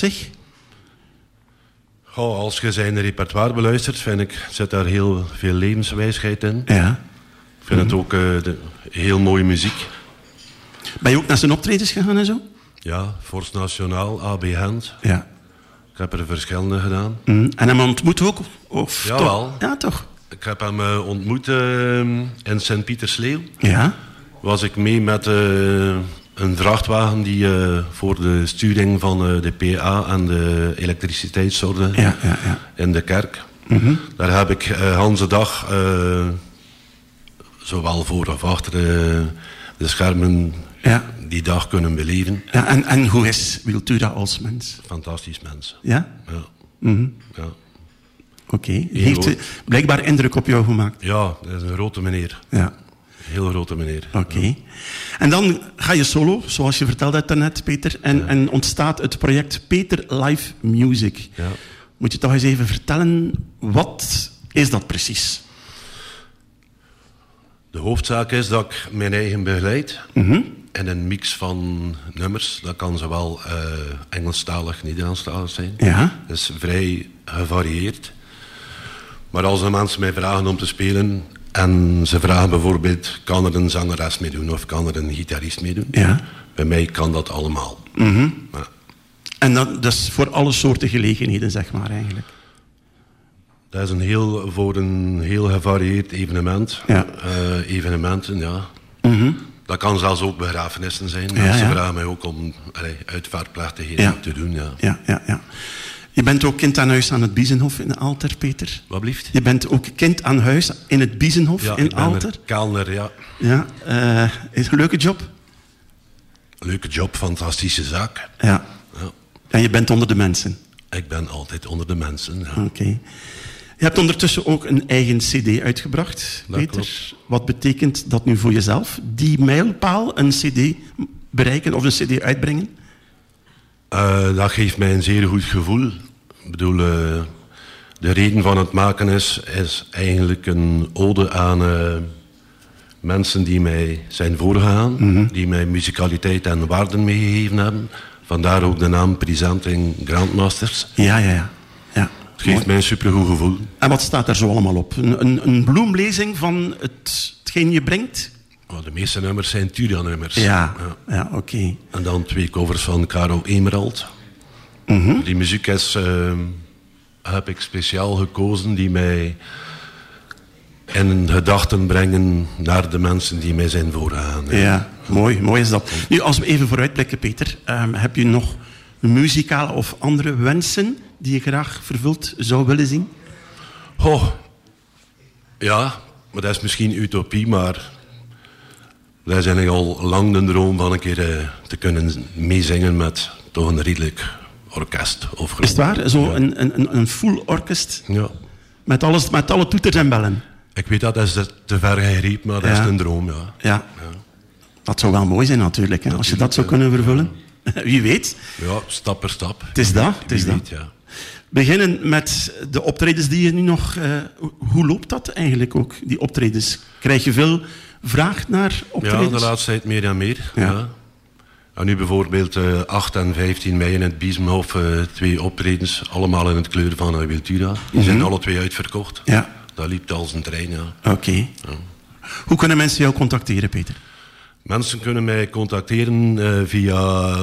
zich? Goh, als je zijn repertoire beluistert, vind ik, zit daar heel veel levenswijsheid in. Ja. Ik vind het ook heel mooie muziek. Ben je ook naar zijn optredens gegaan en zo? Ja, Force Nationaal, AB Gent. Ja. Ik heb er verschillende gedaan. En hem ontmoet ook? Of Jawel. toch? Ja, toch? Ik heb hem ontmoet in Sint-Pietersleeuw. Ja. Was ik mee met een vrachtwagen die voor de sturing van de PA en de elektriciteit zorgde in de kerk. Mm-hmm. Daar heb ik Hans dag, zowel voor of achter de schermen, die dag kunnen beleven. Ja, en hoe is Wiltura als mens? Fantastisch mens. Ja? Ja. Mm-hmm. Ja. Oké. Heeft hij blijkbaar indruk op jou gemaakt? Ja, dat is een grote meneer. Ja. Heel grote meneer. Oké. Ja. En dan ga je solo, zoals je vertelde het daarnet, Peter. En ontstaat het project Peter Live Music. Ja. Moet je toch eens even vertellen, wat is dat precies? De hoofdzaak is dat ik mijn eigen begeleid. Mm-hmm. En een mix van nummers. Dat kan zowel Engelstalig, Nederlandstalig zijn. Ja. Dat is vrij gevarieerd. Maar als de mensen mij vragen om te spelen... en ze vragen bijvoorbeeld... kan er een zangeres mee doen of kan er een gitarist mee doen? Ja. Bij mij kan dat allemaal. Mm-hmm. Ja. En dat is voor alle soorten gelegenheden, zeg maar, eigenlijk. Dat is voor een heel gevarieerd evenement. Ja. Evenementen, ja. Mm-hmm. Dat kan zelfs ook begrafenissen zijn. Ja, Ze vragen mij ook om uitvaartplechtigheden te doen. Ja. Ja. Je bent ook kind aan huis aan het Biezenhof in Aalter, Peter. Wat blieft? Je bent ook kind aan huis in het Biezenhof in Aalter. Kelner, ja. Ja, is het een leuke job? Leuke job, fantastische zaak. Ja. Ja. En je bent onder de mensen? Ik ben altijd onder de mensen. Ja. Oké. Je hebt ondertussen ook een eigen cd uitgebracht, Dat Peter. klopt. Wat betekent dat nu voor jezelf? Die mijlpaal, een cd bereiken of een cd uitbrengen? Dat geeft mij een zeer goed gevoel. Ik bedoel, de reden van het maken is eigenlijk een ode aan mensen die mij zijn voorgegaan. Mm-hmm. Die mij muzikaliteit en waarden meegegeven hebben. Vandaar ook de naam Presenting Grandmasters. Ja. Het geeft mij een supergoed gevoel. En wat staat daar zo allemaal op? Een bloemlezing van hetgeen je brengt? De meeste nummers zijn Turia-nummers. Ja, oké. En dan 2 covers van Caro Emerald. Mm-hmm. Die muziek heb ik speciaal gekozen, die mij in gedachten brengen naar de mensen die mij zijn voorgegaan. Ja, mooi is dat. Nu, als we even vooruitblikken, Peter, heb je nog muzikale of andere wensen die je graag vervuld zou willen zien? Ja, maar dat is misschien utopie, maar dat is eigenlijk al lang de droom van een keer te kunnen meezingen met toch een redelijk orkest. Of groep. Is het waar? Zo een full orkest? Ja. Met alle toeters en bellen? Ik weet dat is te ver gegrepen, maar dat is een droom, Ja. Dat zou wel mooi zijn natuurlijk, hè, als je dat zou kunnen vervullen. Wie weet. Ja, stap per stap. Het is dat. Ja. Beginnen met de optredens die je nu nog... hoe loopt dat eigenlijk ook, die optredens? Krijg je veel vraag naar optredens? Ja, de laatste tijd meer en meer. Ja. Ja. En nu bijvoorbeeld 8 en 15 mei in het Biezenhof 2 optredens, allemaal in het kleur van Wiltura. Die zijn alle 2 uitverkocht. Ja. Dat liep als een trein, ja. Oké. Ja. Hoe kunnen mensen jou contacteren, Peter? Mensen kunnen mij contacteren via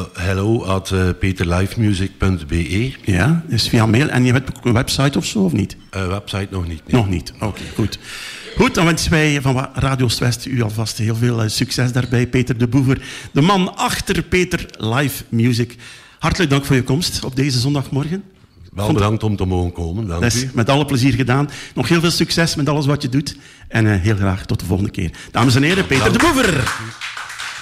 hello@peterlivemusic.be. Ja, dus via mail. En je hebt ook een website of zo, of niet? Website nog niet. Nee. Nog niet, oké, goed. Goed, dan wensen wij van Radio West u alvast heel veel succes daarbij. Peter de Boever, de man achter Peter Live Music. Hartelijk dank voor je komst op deze zondagmorgen. Wel bedankt om te mogen komen, dank Dat is u. met alle plezier gedaan. Nog heel veel succes met alles wat je doet. En heel graag tot de volgende keer. Dames en heren, Peter de Boever.